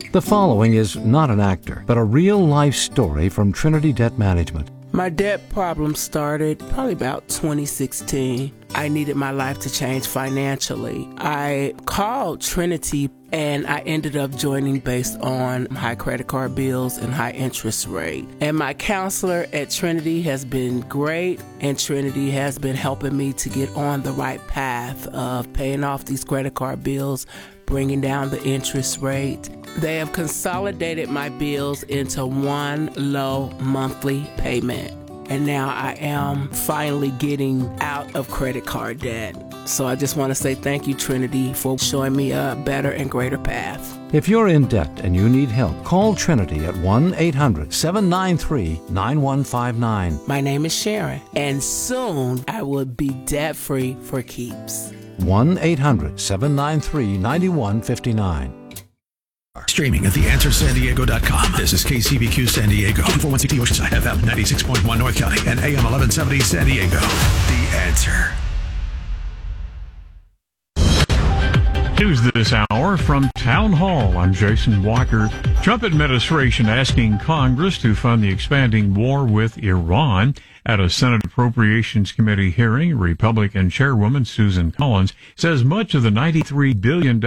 The following is not an actor, but a real-life story from Trinity Debt Management. My debt problem started probably about 2016. I needed my life to change financially. I called Trinity and I ended up joining based on high credit card bills and high interest rate. And my counselor at Trinity has been great, and Trinity has been helping me to get on the right path of paying off these credit card bills, bringing down the interest rate. They have consolidated my bills into one low monthly payment. And now I am finally getting out of credit card debt. So I just want to say thank you, Trinity, for showing me a better and greater path. If you're in debt and you need help, call Trinity at 1-800-793-9159. My name is Sharon, and soon I will be debt-free for keeps. 1-800-793-9159. Streaming at theanswersandiego.com. This is KCBQ San Diego, 401CT Oceanside, FM 96.1 North County, and AM 1170 San Diego. The Answer. News this hour from Town Hall. I'm Jason Walker. Trump administration asking Congress to fund the expanding war with Iran. At a Senate Appropriations Committee hearing, Republican Chairwoman Susan Collins says much of the $93 billion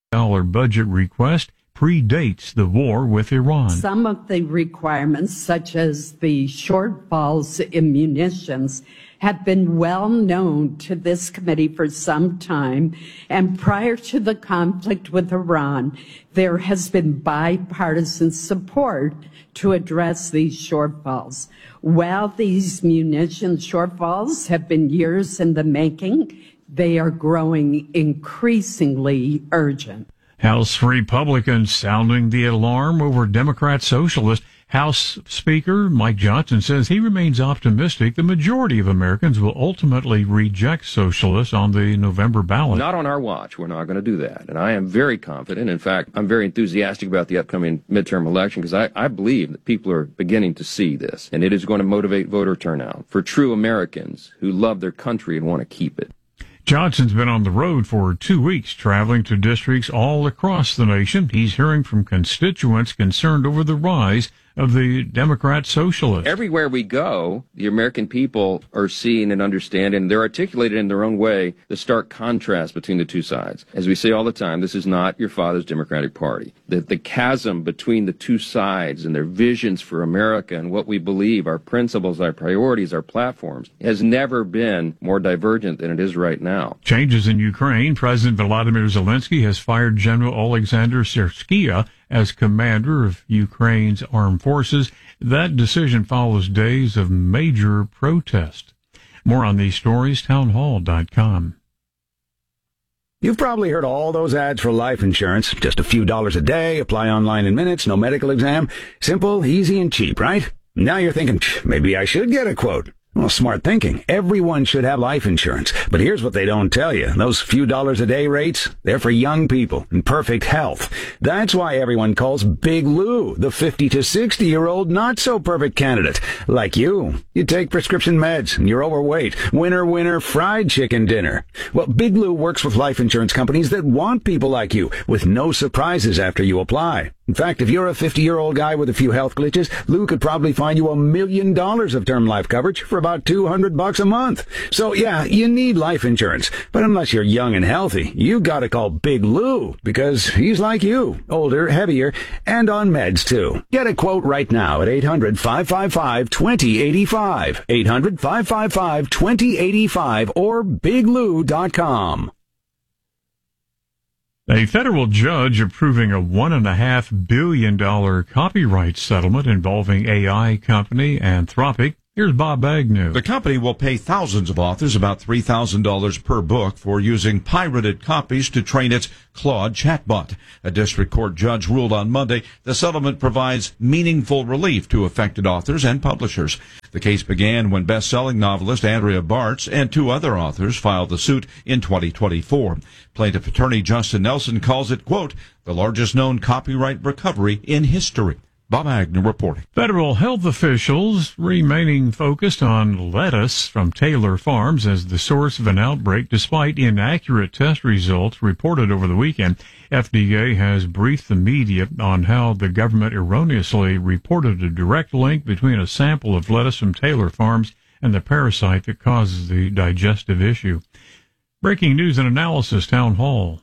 budget request predates the war with Iran. Some of the requirements, such as the shortfalls in munitions, have been well known to this committee for some time. And prior to the conflict with Iran, there has been bipartisan support to address these shortfalls. While these munition shortfalls have been years in the making, they are growing increasingly urgent. House Republicans sounding the alarm over Democrat socialist. House Speaker Mike Johnson says he remains optimistic the majority of Americans will ultimately reject socialists on the November ballot. Not on our watch. We're not going to do that. And I am very confident. In fact, I'm very enthusiastic about the upcoming midterm election because I believe that people are beginning to see this. And it is going to motivate voter turnout for true Americans who love their country and want to keep it. Johnson's been on the road for 2 weeks, traveling to districts all across the nation. He's hearing from constituents concerned over the rise of the Democrat socialists. Everywhere we go, the American people are seeing and understanding, and they're articulated in their own way, the stark contrast between the two sides. As we say all the time, this is not your father's Democratic Party. The chasm between the two sides and their visions for America and what we believe, our principles, our priorities, our platforms, has never been more divergent than it is right now. Changes in Ukraine. President Volodymyr Zelensky has fired General Alexander Syrsky as commander of Ukraine's armed forces. That decision follows days of major protest. More on these stories, townhall.com. You've probably heard all those ads for life insurance. Just a few dollars a day, apply online in minutes, no medical exam. Simple, easy, and cheap, right? Now you're thinking, maybe I should get a quote. Well, smart thinking. Everyone should have life insurance. But here's what they don't tell you. Those few dollars a day rates, they're for young people in perfect health. That's why everyone calls Big Lou the 50 to 60-year-old not-so-perfect candidate. Like you. You take prescription meds and you're overweight. Winner, fried chicken dinner. Well, Big Lou works with life insurance companies that want people like you with no surprises after you apply. In fact, if you're a 50-year-old guy with a few health glitches, Lou could probably find you $1 million of term life coverage for about $200 a month. So yeah, you need life insurance. But unless you're young and healthy, you gotta call Big Lou because he's like you. Older, heavier, and on meds too. Get a quote right now at 800-555-2085. 800-555-2085 or biglou.com. A federal judge approving a $1.5 billion copyright settlement involving AI company Anthropic. Here's Bob Agnew. The company will pay thousands of authors about $3,000 per book for using pirated copies to train its Claude chatbot. A district court judge ruled on Monday the settlement provides meaningful relief to affected authors and publishers. The case began when best-selling novelist Andrea Bartz and two other authors filed the suit in 2024. Plaintiff attorney Justin Nelson calls it, quote, the largest known copyright recovery in history. Bob Agnew reporting. Federal health officials remaining focused on lettuce from Taylor Farms as the source of an outbreak despite inaccurate test results reported over the weekend. FDA has briefed the media on how the government erroneously reported a direct link between a sample of lettuce from Taylor Farms and the parasite that causes the digestive issue. Breaking news and analysis, Town Hall.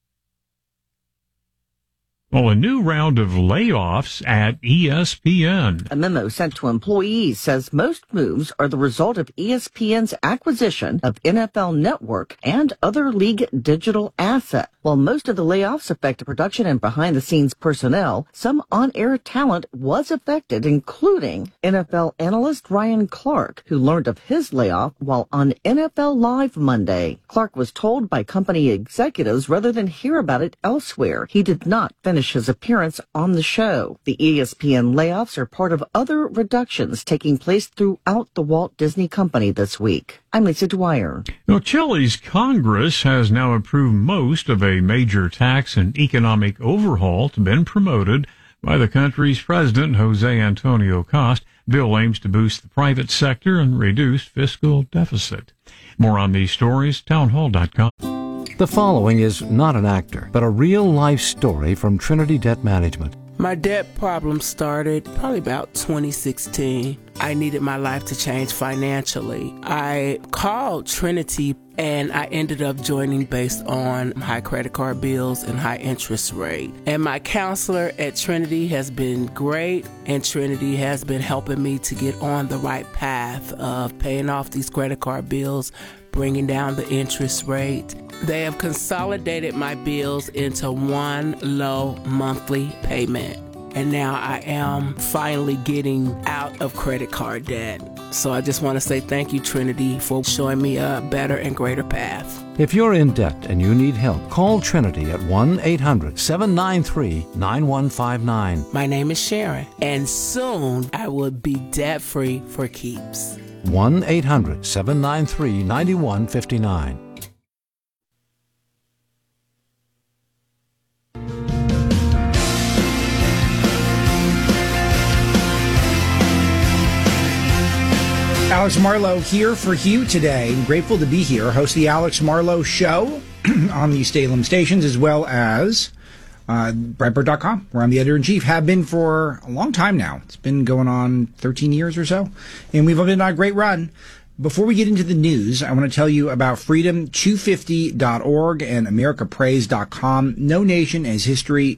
Well, a new round of layoffs at ESPN. A memo sent to employees says most moves are the result of ESPN's acquisition of NFL Network and other league digital assets. While most of the layoffs affected production and behind-the-scenes personnel, some on-air talent was affected, including NFL analyst Ryan Clark, who learned of his layoff while on NFL Live Monday. Clark was told by company executives rather than hear about it elsewhere. He did not finish his appearance on the show. The ESPN layoffs are part of other reductions taking place throughout the Walt Disney Company this week. I'm Lisa Dwyer. Now, Chile's Congress has now approved most of a major tax and economic overhaul to been promoted by the country's president, Jose Antonio Costa. Bill aims to boost the private sector and reduce fiscal deficit. More on these stories, townhall.com. The following is not an actor, but a real-life story from Trinity Debt Management. My debt problem started probably about 2016. I needed my life to change financially. I called Trinity and I ended up joining based on high credit card bills and high interest rate. And my counselor at Trinity has been great, and Trinity has been helping me to get on the right path of paying off these credit card bills, bringing down the interest rate. They have consolidated my bills into one low monthly payment. And now I am finally getting out of credit card debt. So I just want to say thank you, Trinity, for showing me a better and greater path. If you're in debt and you need help, call Trinity at 1-800-793-9159. My name is Sharon, and soon I will be debt-free for keeps. 1-800-793-9159. Alex Marlowe here for Hugh today. I'm grateful to be here, host the Alex Marlowe Show on the Salem stations, as well as Breitbart.com, where I'm the editor-in-chief, have been for a long time now. It's been going on 13 years or so, and we've been on a great run. Before we get into the news, I want to tell you about freedom250.org and americapraise.com. No nation in history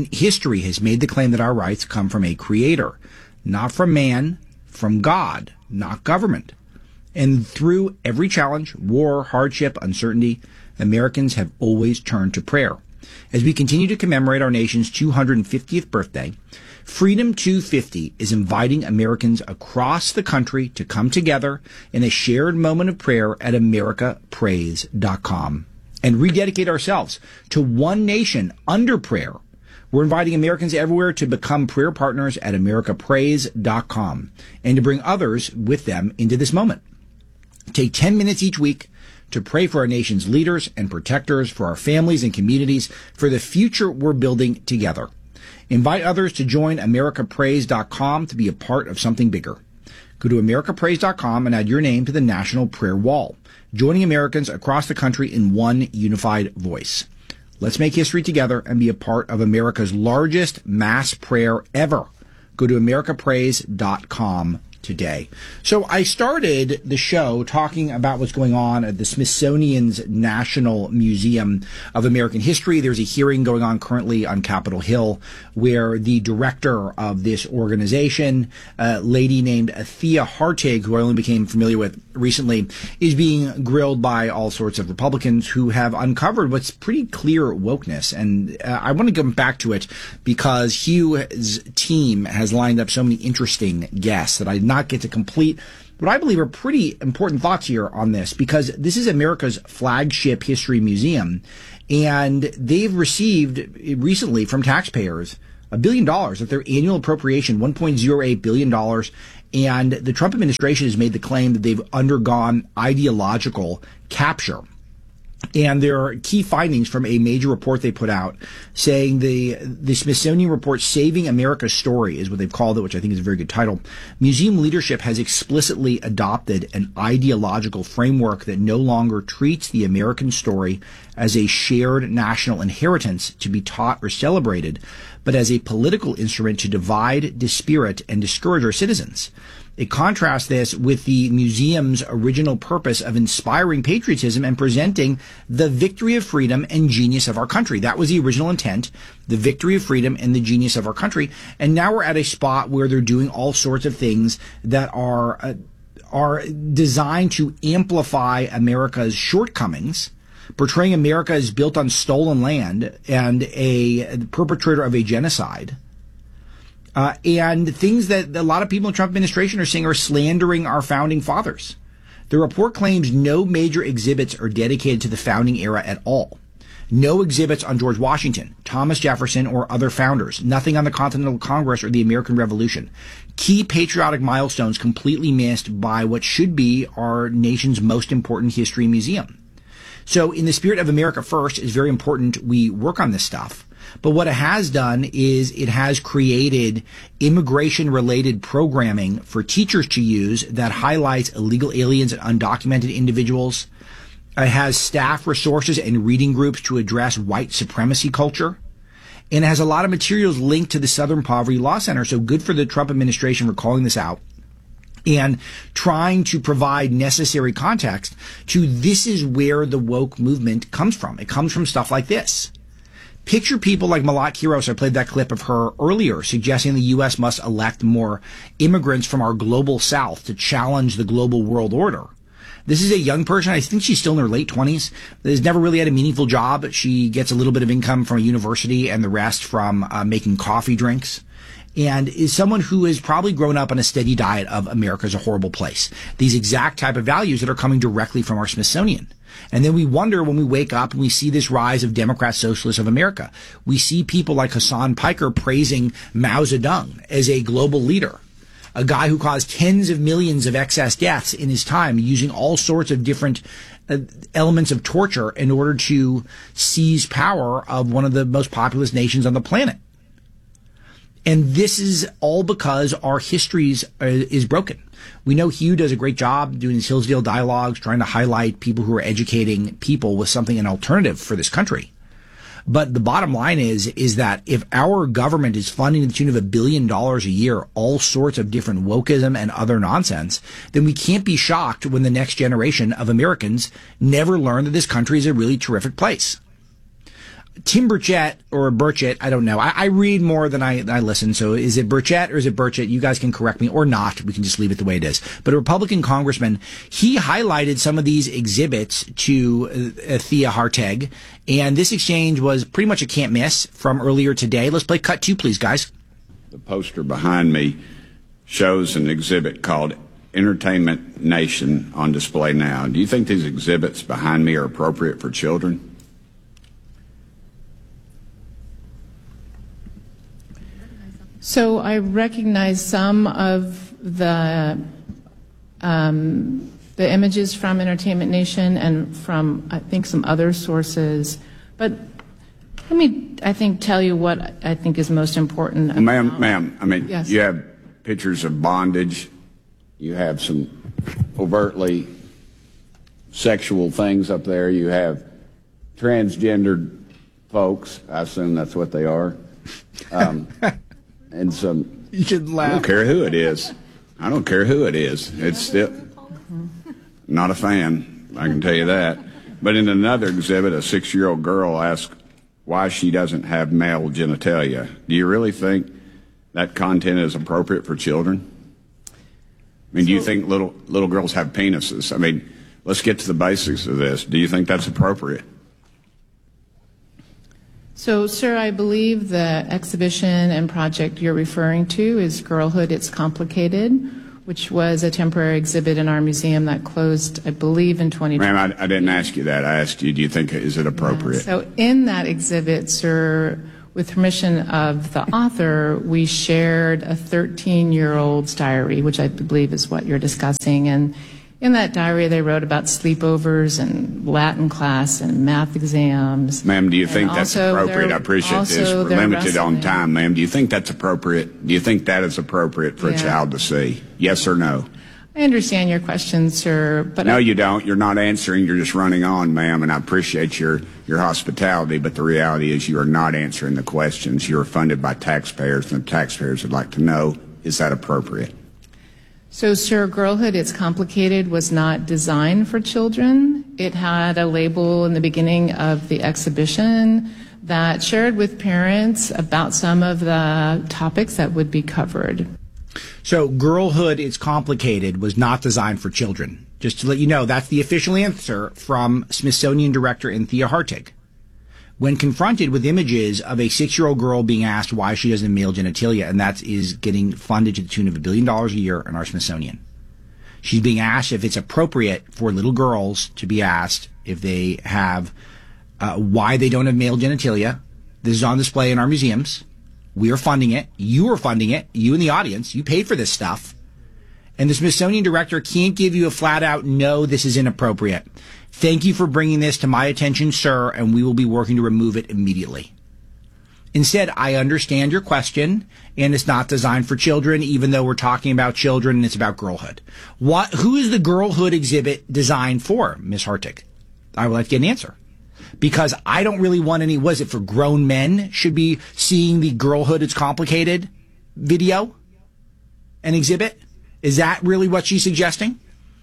has made the claim that our rights come from a creator, not from man, from God, not government. And through every challenge, war, hardship, uncertainty, Americans have always turned to prayer. As we continue to commemorate our nation's 250th birthday, Freedom 250 is inviting Americans across the country to come together in a shared moment of prayer at americapraise.com and rededicate ourselves to one nation under prayer. We're inviting Americans everywhere to become prayer partners at americapraise.com and to bring others with them into this moment. Take 10 minutes each week to pray for our nation's leaders and protectors, for our families and communities, for the future we're building together. Invite others to join americapraise.com to be a part of something bigger. Go to americapraise.com and add your name to the National Prayer Wall, joining Americans across the country in one unified voice. Let's make history together and be a part of America's largest mass prayer ever. Go to americapraise.com today. So I started the show talking about what's going on at the Smithsonian's National Museum of American History. There's a hearing going on currently on Capitol Hill where the director of this organization, a lady named Thea Hartig, who I only became familiar with recently, is being grilled by all sorts of Republicans who have uncovered what's pretty clear wokeness. And I want to come back to it because Hugh's team has lined up so many interesting guests that I did not get to complete what I believe are pretty important thoughts here on this, because this is America's flagship history museum, and they've received recently from taxpayers $1 billion of their annual appropriation, $1.08 billion, and the Trump administration has made the claim that they've undergone ideological capture. And there are key findings from a major report they put out saying the Smithsonian report, Saving America's Story is what they've called it, which I think is a very good title. Museum leadership has explicitly adopted an ideological framework that no longer treats the American story as a shared national inheritance to be taught or celebrated, but as a political instrument to divide, dispirit, and discourage our citizens. It contrasts this with the museum's original purpose of inspiring patriotism and presenting the victory of freedom and genius of our country. That was the original intent, the victory of freedom and the genius of our country. And now we're at a spot where they're doing all sorts of things that are designed to amplify America's shortcomings, portraying America as built on stolen land and a perpetrator of a genocide. And things that a lot of people in the Trump administration are saying are slandering our founding fathers. The report claims no major exhibits are dedicated to the founding era at all. No exhibits on George Washington, Thomas Jefferson, or other founders. Nothing on the Continental Congress or the American Revolution. Key patriotic milestones completely missed by what should be our nation's most important history museum. So in the spirit of America First, it's very important we work on this stuff. But what it has done is it has created immigration-related programming for teachers to use that highlights illegal aliens and undocumented individuals. It has staff resources and reading groups to address white supremacy culture. And it has a lot of materials linked to the Southern Poverty Law Center. So good for the Trump administration for calling this out and trying to provide necessary context to this is where the woke movement comes from. It comes from stuff like this. Picture people like Malat Kiros. I played that clip of her earlier, suggesting the U.S. must elect more immigrants from our global south to challenge the global world order. This is a young person. I think she's still in her late 20s. Has never really had a meaningful job. She gets a little bit of income from a university and the rest from making coffee drinks. And is someone who has probably grown up on a steady diet of America's a horrible place. These exact type of values that are coming directly from our Smithsonian. And then we wonder when we wake up and we see this rise of Democrat Socialists of America. We see people like Hassan Piker praising Mao Zedong as a global leader, a guy who caused tens of millions of excess deaths in his time using all sorts of different elements of torture in order to seize power of one of the most populous nations on the planet. And this is all because our history is broken. We know Hugh does a great job doing these Hillsdale dialogues, trying to highlight people who are educating people with something, an alternative for this country. But the bottom line is that if our government is funding to the tune of $1 billion a year, all sorts of different wokeism and other nonsense, then we can't be shocked when the next generation of Americans never learn that this country is a really terrific place. Tim Burchett or Burchett, I don't know. I read more than I listen. So is it Burchett or is it Burchett? You guys can correct me or not. We can just leave it the way it is. But a Republican congressman, he highlighted some of these exhibits to Thea Harteg. And this exchange was pretty much a can't miss from earlier today. Let's play cut 2, please, guys. The poster behind me shows an exhibit called Entertainment Nation on display now. Do you think these exhibits behind me are appropriate for children? So I recognize some of the images from Entertainment Nation and from, I think, some other sources. But let me, I think, tell you what I think is most important. Well, ma'am, I mean, yes. You have pictures of bondage. You have some overtly sexual things up there. You have transgendered folks. I assume that's what they are. And some, you should laugh. I don't care who it is. I don't care who it is. It's still not a fan, I can tell you that. But in another exhibit, a 6-year-old girl asked why she doesn't have male genitalia. Do you really think that content is appropriate for children? I mean, do you think little girls have penises? I mean, let's get to the basics of this. Do you think that's appropriate? So, sir, I believe the exhibition and project you're referring to is Girlhood, It's Complicated, which was a temporary exhibit in our museum that closed, I believe, in 2020. Ma'am, I didn't ask you that. I asked you, do you think, is it appropriate? So in that exhibit, sir, with permission of the author, we shared a 13-year-old's diary, which I believe is what you're discussing. And In that diary, they wrote about sleepovers and Latin class and math exams. Ma'am, do you think that's appropriate? I appreciate this. We're limited on time, ma'am. Do you think that's appropriate? Do you think that is appropriate for a child to see? Yes or no? I understand your question, sir, but no, you don't. You're not answering. You're just running on, ma'am, and I appreciate your hospitality, but the reality is you are not answering the questions. You are funded by taxpayers, and the taxpayers would like to know, is that appropriate? So, sir, Girlhood, It's Complicated was not designed for children. It had a label in the beginning of the exhibition that shared with parents about some of the topics that would be covered. So, Girlhood, It's Complicated was not designed for children. Just to let you know, that's the official answer from Smithsonian Director Anthea Hartig. When confronted with images of a 6-year-old girl being asked why she doesn't have male genitalia, and that is getting funded to the tune of $1 billion a year in our Smithsonian. She's being asked if it's appropriate for little girls to be asked if they have, why they don't have male genitalia. This is on display in our museums. We are funding it. You are funding it. You in the audience. You paid for this stuff. And the Smithsonian director can't give you a flat out, no, this is inappropriate. Thank you for bringing this to my attention, sir, and we will be working to remove it immediately. Instead, I understand your question, and it's not designed for children, even though we're talking about children and it's about girlhood. Who is the Girlhood exhibit designed for, Ms. Hartig? I would like to get an answer. Because I don't really want any, was it for grown men should be seeing the Girlhood, It's Complicated video and exhibit? Is that really what she's suggesting?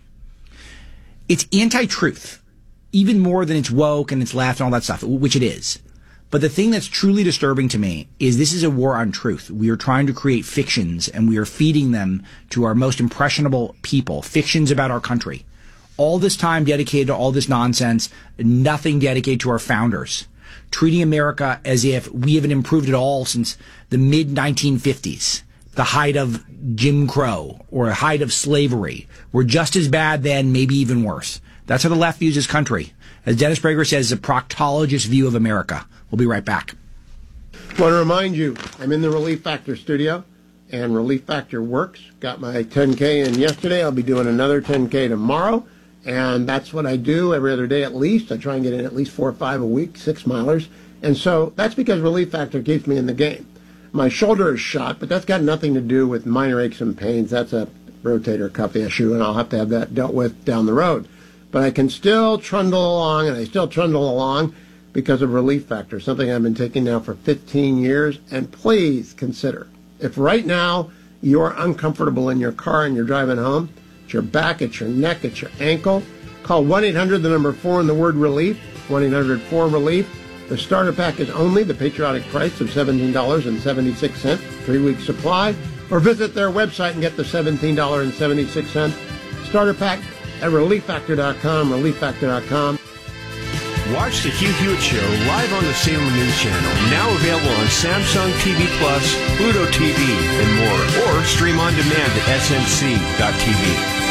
It's anti-truth, even more than it's woke and it's left and all that stuff, which it is. But the thing that's truly disturbing to me is this is a war on truth. We are trying to create fictions, and we are feeding them to our most impressionable people, fictions about our country. All this time dedicated to all this nonsense, nothing dedicated to our founders. Treating America as if we haven't improved at all since the mid-1950s. The height of Jim Crow or a height of slavery. We're just as bad then, maybe even worse. That's how the left views this country. As Dennis Prager says, a proctologist view of America. We'll be right back. I want to remind you, I'm in the Relief Factor studio, and Relief Factor works. Got my 10K in yesterday. I'll be doing another 10K tomorrow, and that's what I do every other day at least. I try and get in at least 4 or 5 a week, 6 milers. And so that's because Relief Factor keeps me in the game. My shoulder is shot, but that's got nothing to do with minor aches and pains. That's a rotator cuff issue, and I'll have to have that dealt with down the road. But I can still trundle along, and I still trundle along because of Relief Factor, something I've been taking now for 15 years. And please consider, if right now you're uncomfortable in your car and you're driving home, it's your back, it's your neck, it's your ankle, call 1-800, the number 4 and the word relief, 1-800-4-RELIEF. The starter pack is only the patriotic price of $17.76, 3-week supply, or visit their website and get the $17.76 starter pack at ReliefFactor.com, ReliefFactor.com. Watch the Hugh Hewitt Show live on the Salem News Channel, now available on Samsung TV Plus, Pluto TV, and more, or stream on demand at snc.tv.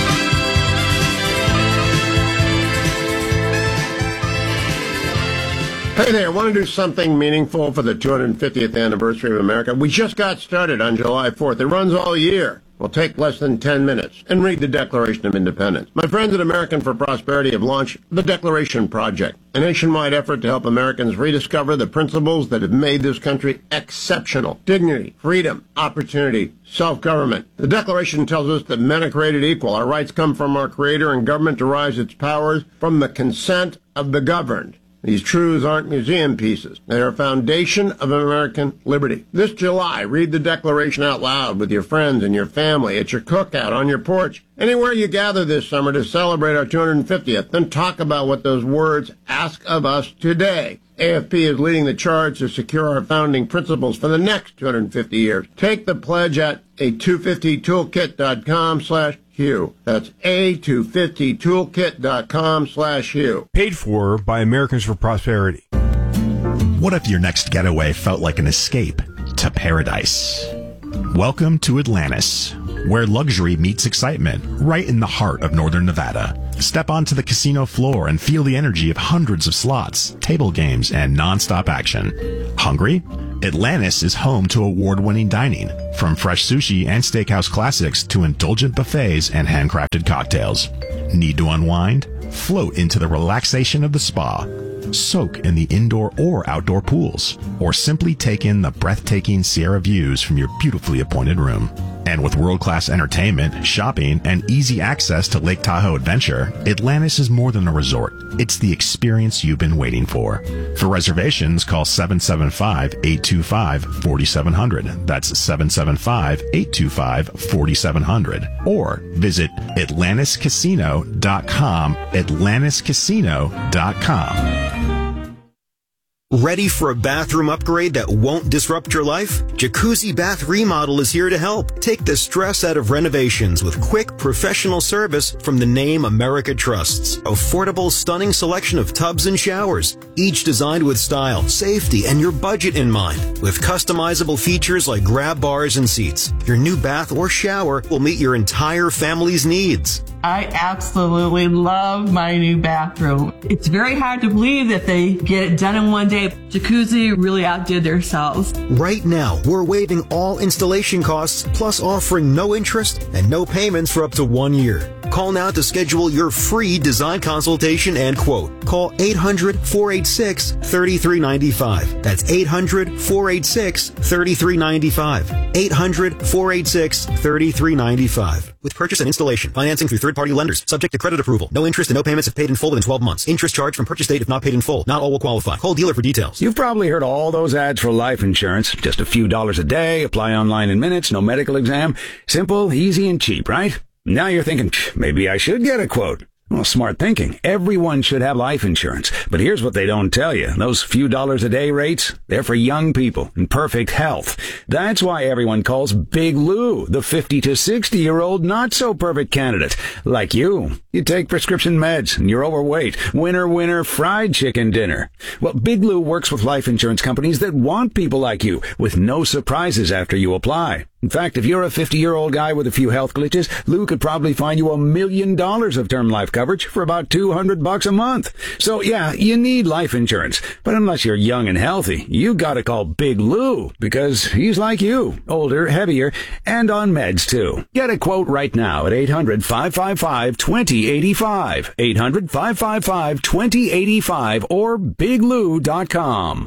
Hey there, I want to do something meaningful for the 250th anniversary of America. We just got started on July 4th. It runs all year. Will take less than 10 minutes. And read the Declaration of Independence. My friends at American for Prosperity have launched the Declaration Project, a nationwide effort to help Americans rediscover the principles that have made this country exceptional. Dignity, freedom, opportunity, self-government. The Declaration tells us that men are created equal. Our rights come from our Creator, and government derives its powers from the consent of the governed. These truths aren't museum pieces. They are a foundation of American liberty. This July, read the Declaration out loud with your friends and your family, at your cookout, on your porch, anywhere you gather this summer to celebrate our 250th. Then talk about what those words ask of us today. AFP is leading the charge to secure our founding principles for the next 250 years. Take the pledge at a250toolkit.com/Hugh. That's a250toolkit.com/Hugh. Paid for by Americans for Prosperity. What if your next getaway felt like an escape to paradise? Welcome to Atlantis, where luxury meets excitement, right in the heart of northern Nevada. Step onto the casino floor and feel the energy of hundreds of slots, table games, and non-stop action. Hungry? Atlantis is home to award-winning dining, from fresh sushi and steakhouse classics to indulgent buffets and handcrafted cocktails. Need to unwind? Float into the relaxation of the spa. Soak in the indoor or outdoor pools, or simply take in the breathtaking Sierra views from your beautifully appointed room. And with world-class entertainment, shopping, and easy access to Lake Tahoe Adventure, Atlantis is more than a resort. It's the experience you've been waiting for. For reservations, call 775-825-4700. That's 775-825-4700. Or visit AtlantisCasino.com, AtlantisCasino.com. Ready for a bathroom upgrade that won't disrupt your life? Jacuzzi Bath Remodel is here to help. Take the stress out of renovations with quick, professional service from the name America trusts. Affordable, stunning selection of tubs and showers, each designed with style, safety, and your budget in mind. With customizable features like grab bars and seats, your new bath or shower will meet your entire family's needs. I absolutely love my new bathroom. It's very hard to believe that they get it done in one day. Jacuzzi really outdid themselves. Right now, we're waiving all installation costs, plus offering no interest and no payments for up to 1 year. Call now to schedule your free design consultation and quote. Call 800-486-3395. That's 800-486-3395. 800-486-3395. With purchase and installation, financing through third-party lenders, subject to credit approval. No interest and no payments if paid in full within 12 months. Interest charged from purchase date if not paid in full. Not all will qualify. Call dealer for details. You've probably heard all those ads for life insurance. Just a few dollars a day, apply online in minutes, no medical exam. Simple, easy, and cheap, right? Now you're thinking, maybe I should get a quote. Well, smart thinking. Everyone should have life insurance. But here's what they don't tell you. Those few dollars a day rates, they're for young people in perfect health. That's why everyone calls Big Lou the 50 to 60-year-old not-so-perfect candidate. Like you. You take prescription meds and you're overweight. Winner, winner, fried chicken dinner. Well, Big Lou works with life insurance companies that want people like you with no surprises after you apply. In fact, if you're a 50-year-old guy with a few health glitches, Lou could probably find you $1 million of term life coverage for about $200 a month. So yeah, you need life insurance. But unless you're young and healthy, you gotta call Big Lou, because he's like you, older, heavier, and on meds too. Get a quote right now at 800-555-2085. 800-555-2085 or biglou.com.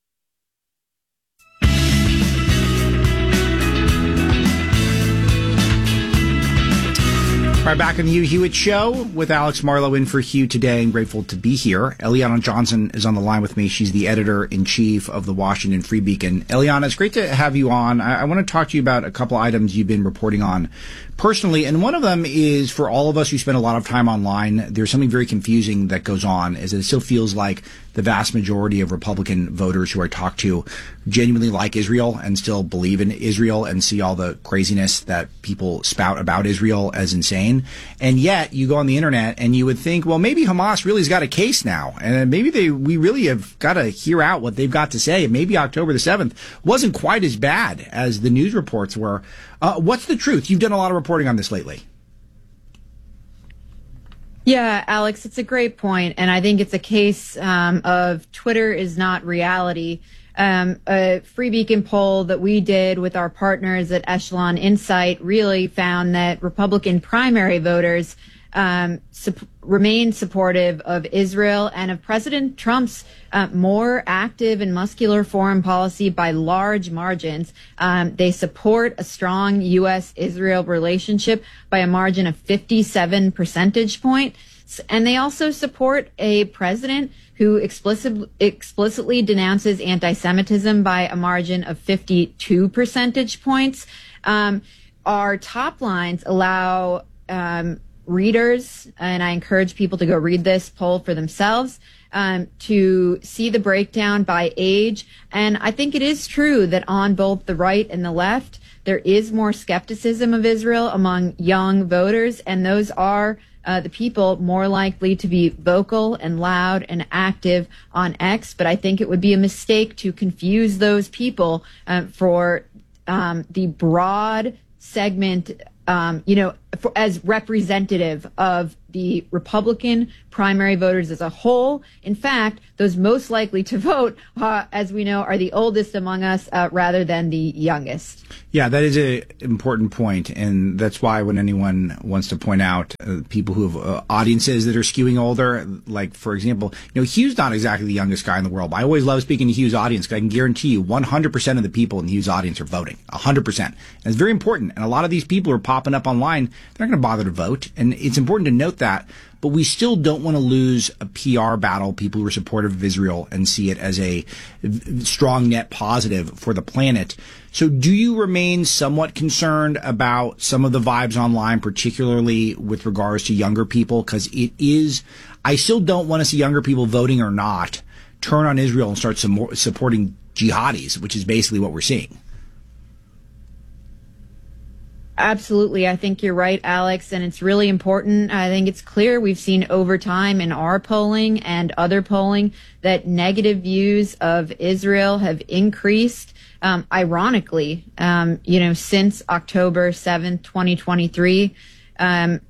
All right, back on the Hugh Hewitt Show with Alex Marlowe in for Hugh today, and grateful to be here. Eliana Johnson is on the line with me. She's the editor-in-chief of the Washington Free Beacon. Eliana, it's great to have you on. I want to talk to you about a couple items you've been reporting on personally, and one of them is for all of us who spend a lot of time online, there's something very confusing that goes on, is that it still feels like the vast majority of Republican voters who I talk to genuinely like Israel and still believe in Israel and see all the craziness that people spout about Israel as insane. And yet you go on the internet and you would think, well, maybe Hamas really has got a case now, and maybe we really have got to hear out what they've got to say. And maybe October the 7th wasn't quite as bad as the news reports were. What's the truth? You've done a lot of reporting on this lately. Yeah, Alex, it's a great point, and I think it's a case of Twitter is not reality. A Free Beacon poll that we did with our partners at Echelon Insight really found that Republican primary voters remain supportive of Israel and of President Trump's more active and muscular foreign policy by large margins. They support a strong U.S.-Israel relationship by a margin of 57 percentage points. And they also support a president who explicitly denounces anti-Semitism by a margin of 52 percentage points. Our top lines allow readers, and I encourage people to go read this poll for themselves, to see the breakdown by age. And I think it is true that on both the right and the left, there is more skepticism of Israel among young voters, and those are the people more likely to be vocal and loud and active on X. But I think it would be a mistake to confuse those people for the broad segment. as representative of the Republican primary voters as a whole. In fact, those most likely to vote, as we know, are the oldest among us rather than the youngest. Yeah, that is an important point, and that's why when anyone wants to point out people who have audiences that are skewing older, like, for example, Hugh's not exactly the youngest guy in the world, but I always love speaking to Hugh's audience because I can guarantee you 100% of the people in Hugh's audience are voting, 100%. And it's very important, and a lot of these people are popping up online. They're not going to bother to vote, and it's important to note that. But we still don't want to lose a PR battle, people who are supportive of Israel, and see it as a strong net positive for the planet. So do you remain somewhat concerned about some of the vibes online, particularly with regards to younger people? Because I still don't want to see younger people, voting or not, turn on Israel and start supporting jihadis, which is basically what we're seeing. Absolutely. I think you're right, Alex, and it's really important. I think it's clear we've seen over time in our polling and other polling that negative views of Israel have increased, ironically, since October 7th, 2023. And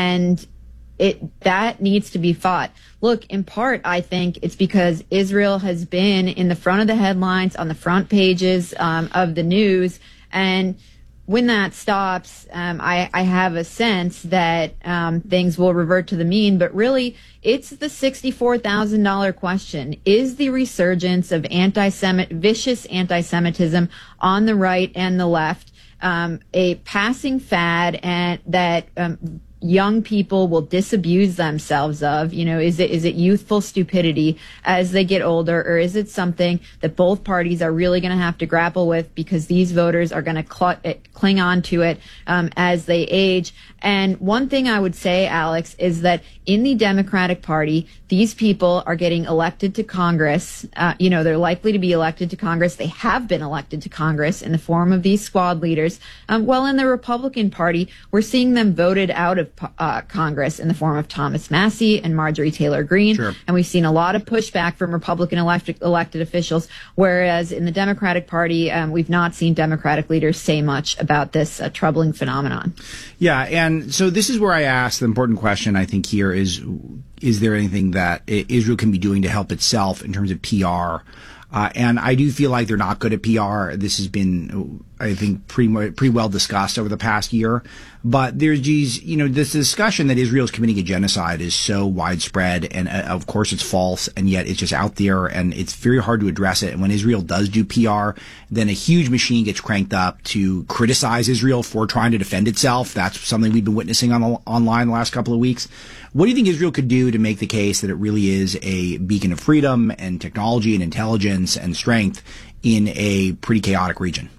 that needs to be fought. Look, in part, I think it's because Israel has been in the front of the headlines, on the front pages of the news, and when that stops, I have a sense that things will revert to the mean. But really, it's the $64,000 question. Is the resurgence of vicious anti-Semitism on the right and the left a passing fad and that young people will disabuse themselves of? Is it youthful stupidity as they get older, or is it something that both parties are really going to have to grapple with because these voters are going to cling on to it as they age? And one thing I would say, Alex, is that in the Democratic Party, these people are getting elected to Congress. They're likely to be elected to Congress. They have been elected to Congress in the form of these squad leaders. While in the Republican Party, we're seeing them voted out of Congress in the form of Thomas Massie and Marjorie Taylor Greene. Sure. And we've seen a lot of pushback from Republican elected officials, whereas in the Democratic Party, we've not seen Democratic leaders say much about this troubling phenomenon. Yeah, and so this is where I ask the important question, I think, here is there anything that Israel can be doing to help itself in terms of PR? And I do feel like they're not good at PR. This has been, I think, pretty well discussed over the past year. But there's this discussion that Israel is committing a genocide is so widespread, and of course it's false, and yet it's just out there, and it's very hard to address it. And when Israel does do PR, then a huge machine gets cranked up to criticize Israel for trying to defend itself. That's something we've been witnessing online the last couple of weeks. What do you think Israel could do to make the case that it really is a beacon of freedom and technology and intelligence and strength in a pretty chaotic region?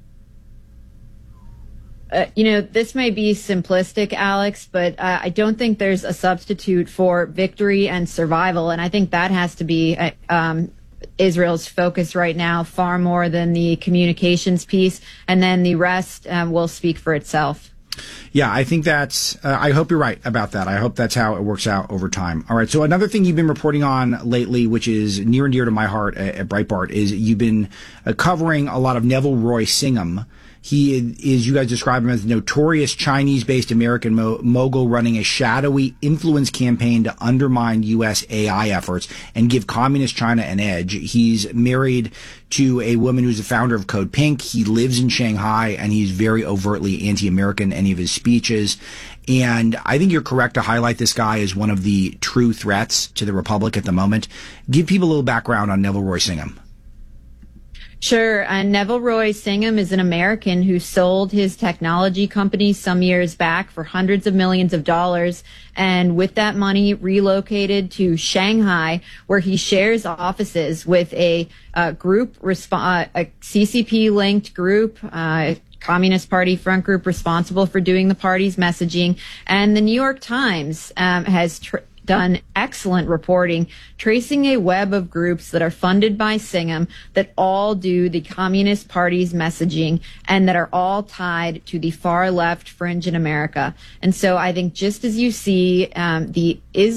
This may be simplistic, Alex, but I don't think there's a substitute for victory and survival. And I think that has to be Israel's focus right now, far more than the communications piece. And then the rest will speak for itself. Yeah, I think I hope you're right about that. I hope that's how it works out over time. All right. So another thing you've been reporting on lately, which is near and dear to my heart at Breitbart, is you've been covering a lot of Neville Roy Singham. He is, you guys describe him as a notorious Chinese-based American mogul running a shadowy influence campaign to undermine U.S. AI efforts and give communist China an edge. He's married to a woman who's the founder of Code Pink. He lives in Shanghai, and he's very overtly anti-American in any of his speeches. And I think you're correct to highlight this guy as one of the true threats to the Republic at the moment. Give people a little background on Neville Roy Singham. Sure. Neville Roy Singham is an American who sold his technology company some years back for hundreds of millions of dollars, and with that money relocated to Shanghai, where he shares offices with a group, a CCP-linked group, Communist Party front group responsible for doing the party's messaging. And the New York Times has done excellent reporting, tracing a web of groups that are funded by Singham that all do the Communist Party's messaging and that are all tied to the far left fringe in America. And so I think just as you see the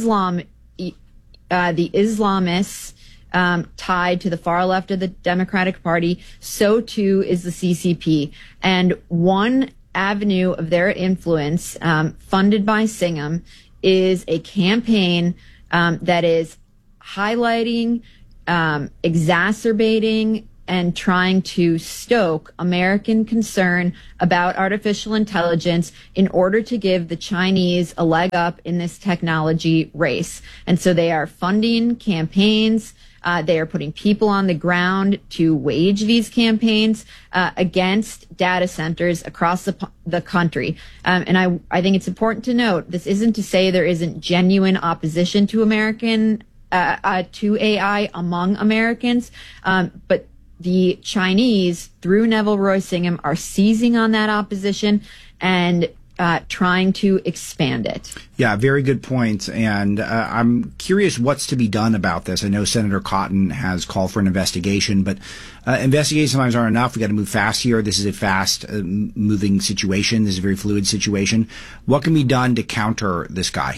Islamists tied to the far left of the Democratic Party, so too is the CCP. And one avenue of their influence, funded by Singham, is a campaign that is highlighting, exacerbating, and trying to stoke American concern about artificial intelligence in order to give the Chinese a leg up in this technology race. And so they are funding campaigns. They are putting people on the ground to wage these campaigns against data centers across the country. And I think it's important to note, this isn't to say there isn't genuine opposition to to AI among Americans, but the Chinese, through Neville Roy Singham, are seizing on that opposition and trying to expand it. Yeah, very good point. And I'm curious what's to be done about this. I know Senator Cotton has called for an investigation, but investigations sometimes aren't enough. We got to move fast here. This is a fast moving situation. This is a very fluid situation. What can be done to counter this guy?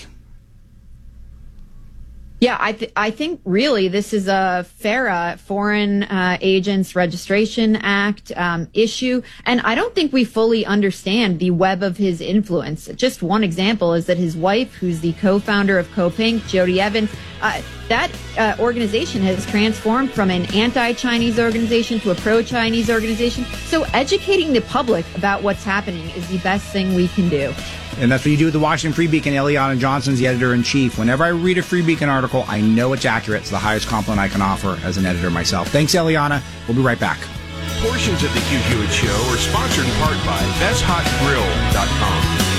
Yeah, I think really this is a FARA, Foreign Agents Registration Act issue, and I don't think we fully understand the web of his influence. Just one example is that his wife, who's the co-founder of CoPink, Jody Evans, that organization has transformed from an anti-Chinese organization to a pro-Chinese organization. So educating the public about what's happening is the best thing we can do. And that's what you do with the Washington Free Beacon. Eliana Johnson's the editor-in-chief. Whenever I read a Free Beacon article, I know it's accurate. It's the highest compliment I can offer as an editor myself. Thanks, Eliana. We'll be right back. Portions of the Hugh Hewitt Show are sponsored in part by BestHotGrill.com.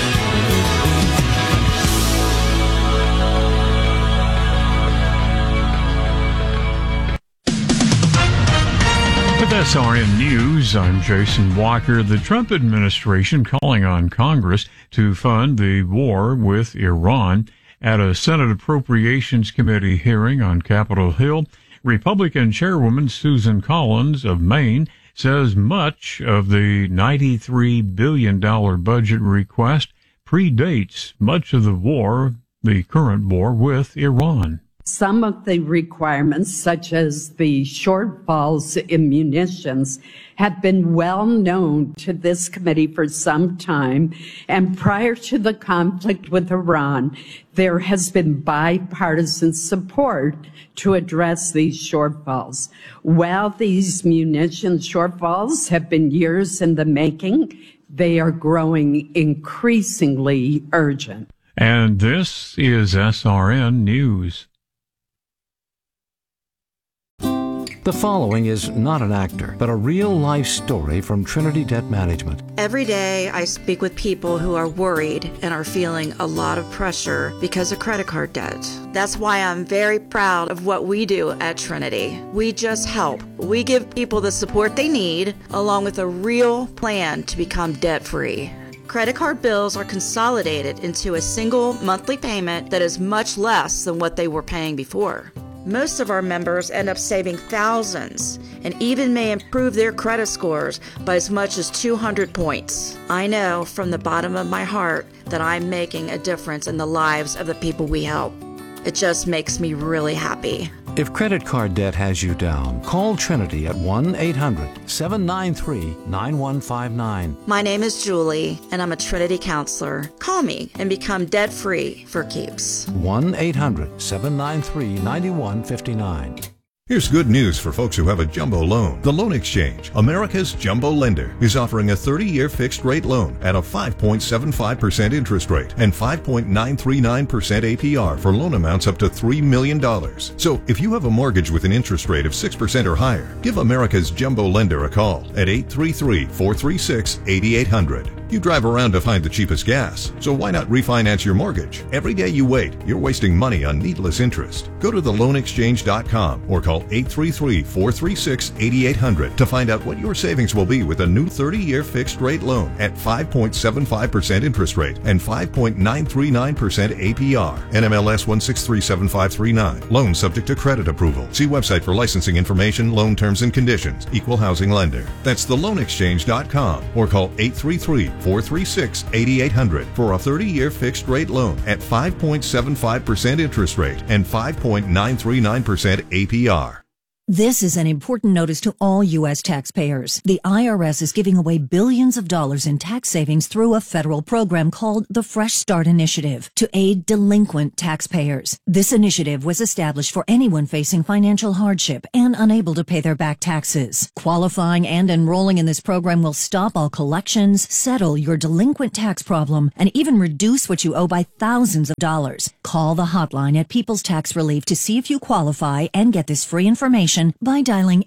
With SRN News, I'm Jason Walker. The Trump administration calling on Congress to fund the war with Iran. At a Senate Appropriations Committee hearing on Capitol Hill, Republican Chairwoman Susan Collins of Maine says much of the $93 billion budget request predates much of the current war with Iran. Some of the requirements, such as the shortfalls in munitions, have been well known to this committee for some time. And prior to the conflict with Iran, there has been bipartisan support to address these shortfalls. While these munitions shortfalls have been years in the making, they are growing increasingly urgent. And this is SRN News. The following is not an actor, but a real-life story from Trinity Debt Management. Every day I speak with people who are worried and are feeling a lot of pressure because of credit card debt. That's why I'm very proud of what we do at Trinity. We just help. We give people the support they need, along with a real plan to become debt-free. Credit card bills are consolidated into a single monthly payment that is much less than what they were paying before. Most of our members end up saving thousands and even may improve their credit scores by as much as 200 points. I know from the bottom of my heart that I'm making a difference in the lives of the people we help. It just makes me really happy. If credit card debt has you down, call Trinity at 1-800-793-9159. My name is Julie, and I'm a Trinity counselor. Call me and become debt-free for keeps. 1-800-793-9159. Here's good news for folks who have a jumbo loan. The Loan Exchange, America's jumbo lender, is offering a 30-year fixed-rate loan at a 5.75% interest rate and 5.939% APR for loan amounts up to $3 million. So if you have a mortgage with an interest rate of 6% or higher, give America's jumbo lender a call at 833-436-8800. You drive around to find the cheapest gas, so why not refinance your mortgage? Every day you wait, you're wasting money on needless interest. Go to theloanexchange.com or call 833-436-8800 to find out what your savings will be with a new 30-year fixed-rate loan at 5.75% interest rate and 5.939% APR. NMLS 1637539. Loan subject to credit approval. See website for licensing information, loan terms and conditions. Equal housing lender. That's theloanexchange.com or call 833-436-8800 for a 30-year fixed-rate loan at 5.75% interest rate and 5.939% APR. This is an important notice to all U.S. taxpayers. The IRS is giving away billions of dollars in tax savings through a federal program called the Fresh Start Initiative to aid delinquent taxpayers. This initiative was established for anyone facing financial hardship and unable to pay their back taxes. Qualifying and enrolling in this program will stop all collections, settle your delinquent tax problem, and even reduce what you owe by thousands of dollars. Call the hotline at People's Tax Relief to see if you qualify and get this free information by dialing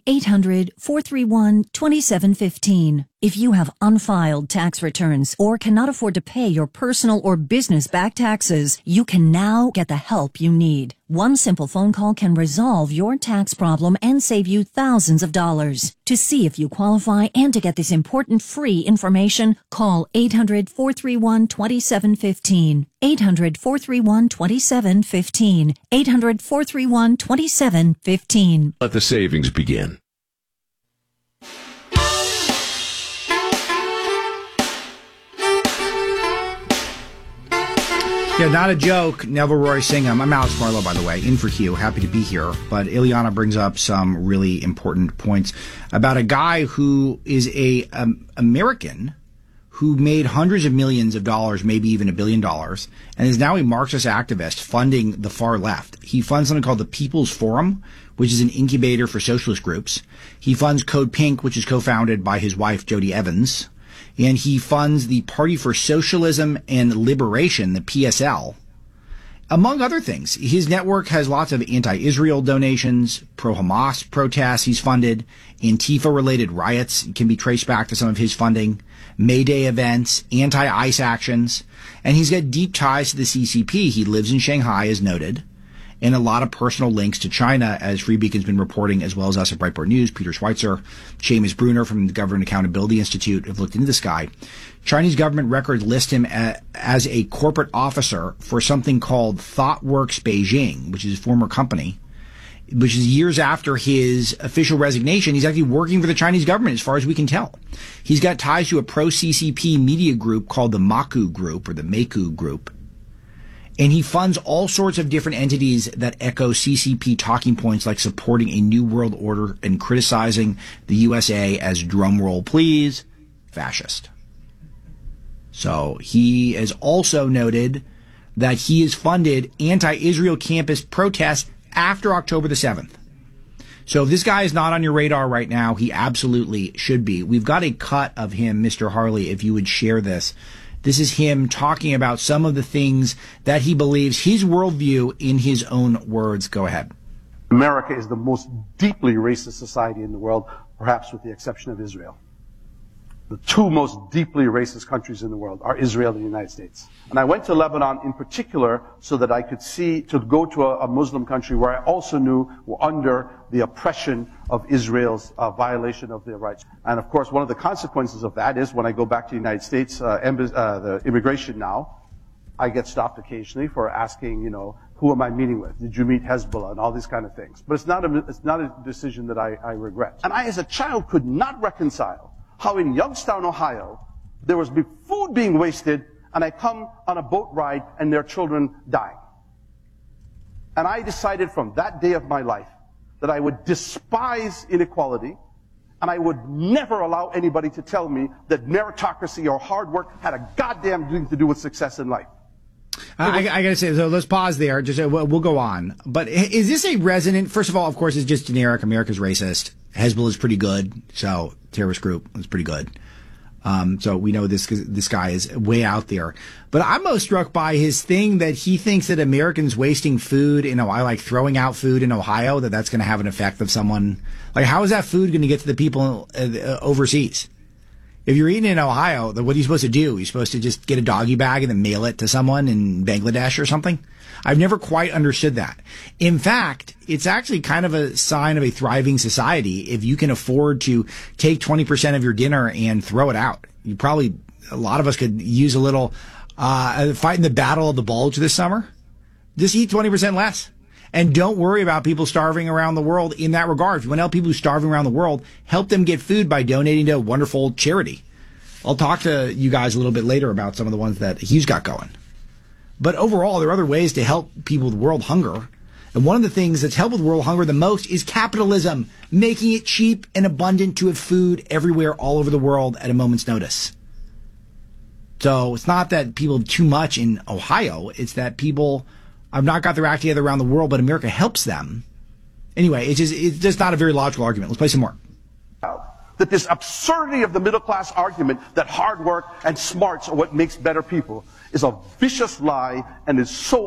800-431-2715. If you have unfiled tax returns or cannot afford to pay your personal or business back taxes, you can now get the help you need. One simple phone call can resolve your tax problem and save you thousands of dollars. To see if you qualify and to get this important free information, call 800-431-2715. 800-431-2715. 800-431-2715. Let the savings begin. Yeah, not a joke. Neville Roy Singham. I'm Alex Marlowe, by the way, in for Hugh. Happy to be here. But Ileana brings up some really important points about a guy who is a American who made hundreds of millions of dollars, maybe even $1 billion, and is now a Marxist activist funding the far left. He funds something called the People's Forum, which is an incubator for socialist groups. He funds Code Pink, which is co-founded by his wife, Jody Evans. And he funds the Party for Socialism and Liberation, the PSL, among other things. His network has lots of anti-Israel donations, pro-Hamas protests he's funded, Antifa-related riots can be traced back to some of his funding, May Day events, anti-ICE actions, and he's got deep ties to the CCP. He lives in Shanghai, as noted, and a lot of personal links to China, as Free Beacon's been reporting, as well as us at Breitbart News. Peter Schweitzer, Seamus Bruner from the Government Accountability Institute have looked into this guy. Chinese government records list him as a corporate officer for something called ThoughtWorks Beijing, which is his former company, which is years after his official resignation. He's actually working for the Chinese government, as far as we can tell. He's got ties to a pro-CCP media group called the Maku Group, or the Maku Group. And he funds all sorts of different entities that echo CCP talking points, like supporting a new world order and criticizing the USA as, drumroll please, fascist. So he has also noted that he has funded anti-Israel campus protests after October the 7th. So if this guy is not on your radar right now, he absolutely should be. We've got a cut of him, Mr. Harley, if you would share this. This is him talking about some of the things that he believes, his worldview, in his own words. Go ahead. America is the most deeply racist society in the world, perhaps with the exception of Israel. The two most deeply racist countries in the world are Israel and the United States. And I went to Lebanon in particular so that I could go to a Muslim country where I also knew were under the oppression of Israel's violation of their rights. And of course, one of the consequences of that is when I go back to the United States, the immigration now, I get stopped occasionally for asking, who am I meeting with? Did you meet Hezbollah? And all these kind of things. But it's not a decision that I regret. And I, as a child, could not reconcile how in Youngstown, Ohio, there was food being wasted, and I come on a boat ride and there are children dying. And I decided from that day of my life that I would despise inequality, and I would never allow anybody to tell me that meritocracy or hard work had a goddamn thing to do with success in life. I got to say, so let's pause there. We'll go on. But is this a resonant? First of all, of course, it's just generic. America's racist. Hezbollah is pretty good. So terrorist group is pretty good. So we know this guy is way out there. But I'm most struck by his thing that he thinks that Americans wasting food in Ohio, like throwing out food in Ohio, that's going to have an effect of someone. Like, how is that food going to get to the people overseas? If you're eating in Ohio, then what are you supposed to do? You're supposed to just get a doggy bag and then mail it to someone in Bangladesh or something? I've never quite understood that. In fact, it's actually kind of a sign of a thriving society if you can afford to take 20% of your dinner and throw it out. A lot of us could use a little fighting the battle of the bulge this summer. Just eat 20% less. And don't worry about people starving around the world in that regard. If you want to help people who are starving around the world, help them get food by donating to a wonderful charity. I'll talk to you guys a little bit later about some of the ones that he's got going. But overall, there are other ways to help people with world hunger. And one of the things that's helped with world hunger the most is capitalism, making it cheap and abundant to have food everywhere, all over the world at a moment's notice. So it's not that people have too much in Ohio. It's that people have not got their act together around the world, but America helps them. Anyway, it's just not a very logical argument. Let's play some more. That this absurdity of the middle class argument that hard work and smarts are what makes better people is a vicious lie and is so